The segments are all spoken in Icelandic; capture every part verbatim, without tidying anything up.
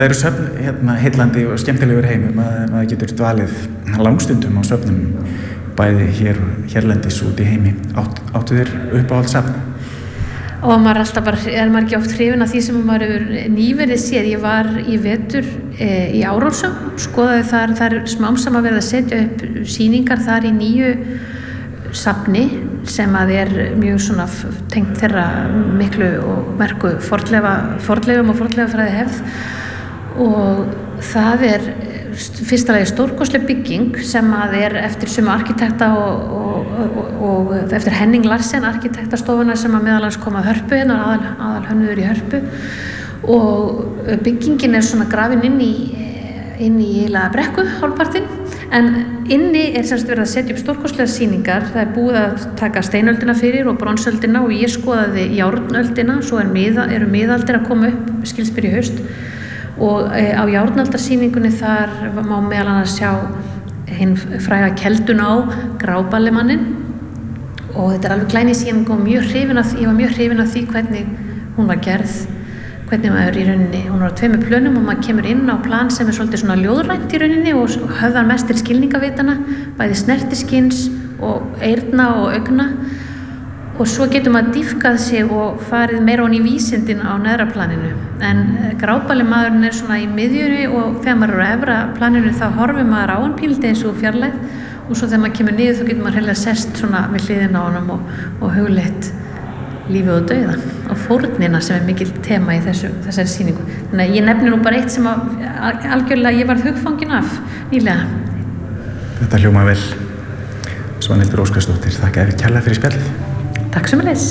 Það eru söfn hérna, heillandi og skemmtilegur heimur. Maður, maður getur dvalið langstundum á söfnum, bæði hér, hérlendis út í heimi. Átt, áttu þér uppáhaldssafn? Og maður er alltaf bara, er maður ekki oft hrifin af því sem maður hefur nýverið séð. Ég var í vetur e, í Árósum, skoðaði þar, þar smám saman verið að setja upp sýningar þar í nýju safni sem að er mjög svona tengt þeirra miklu og merku fornleifa, fornleifum og fornleifafræði hefð. Og það er fyrsta lagi stórkostleg bygging sem að er eftir sömu arkitekta og, og, og, og eftir Henning Larsen arkitektastofuna sem að meðal hans kom að Hörpu, hérna aðal, aðal hönnuður í Hörpu, og byggingin er svona grafin inn í inn í heila brekku hálfpartinn, en inni er semst verið að setja upp stórkostlegar sýningar. Það er búið að taka steinöldina fyrir og bronsöldina og ég skoðaði járnöldina, svo er miða, eru miðaldir að koma upp, skilst fyrir haust. Og á járnaldarsýningunni þar má meðal annars sjá hinn fræga kelduna á Gráballemanninn, og þetta er alveg glæný sýning og mjög hrifin af því, ég var mjög hrifin af því hvernig hún var gerð, hvernig maður í rauninni, hún var á tveimur plönum og maður kemur inn á plan sem er svolítið svona ljóðrænt í rauninni og höfðar mest til skilningavitana, bæði snertiskins og eyrna og augna. Og svo getur maður dýfkað sig og farið meira ofan í vísindin á neðra planinu. En Grábalemaðurinn er svona í miðjunni og þegar maður er á efra planinu þá horfir maður á hann pínlítið eins og fjarlægð, og svo þegar maður kemur niður þá getur maður heila sest svona við hliðina á honum og, og hugleitt lífið og dauðan og fórnina sem er mikil tema í þessu, þessari sýningu. Þannig að ég nefni nú bara eitt sem að algjörlega ég varð hugfangin af nýlega. Þetta hljóma vel. Svanhildur Óskarsdóttir, þakka þér kærlega fyrir spjallið. Takk sömuleiðis.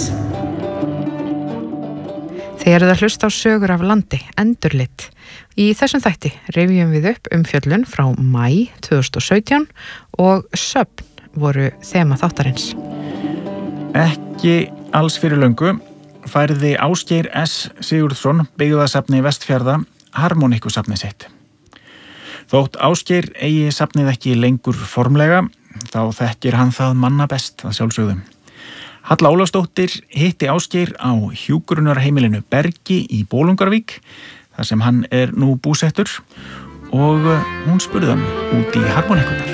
Þið eruð að hlusta á sögur af landi, endurlit. Í þessum þætti rifjum við upp umfjöllun frá maí tvö þúsund og sautján og söfn voru þema þáttarins. Ekki alls fyrir löngu færði Ásgeir S. Sigurðsson byggðasafni Vestfjarða harmónikusafnið sitt. Þótt Ásgeir eigi safnið ekki lengur formlega, þá þekkir hann það manna best að sjálfsögðum. Halla Ólafsdóttir hitti Ásgeir á hjúkrunarheimilinu Bergi í Bolungarvík, þar sem hann er nú búsettur, og hún spurði hann út í harmónikunar.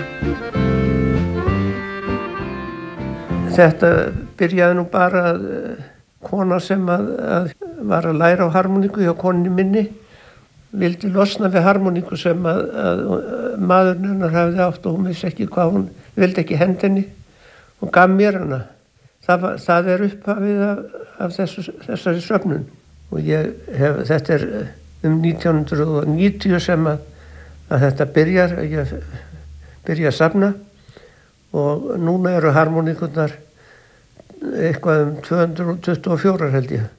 Þetta byrjaði nú bara að kona sem að, að var að læra á harmóniku hjá koninni minni vildi losna við harmóniku sem að, að maðurinn hennar hafði átt og hún vissi ekki hvað hún vildi ekki hendinni og gaf mér hana. Það, var, það er upphafið af, af þessu, þessari söfnun og ég hef, þetta er um nítján hundruð níutíu sem að, að þetta byrjar, ég byrja að safna og núna eru harmónikurnar eitthvað um tvö hundruð tuttugu og fjögur held ég.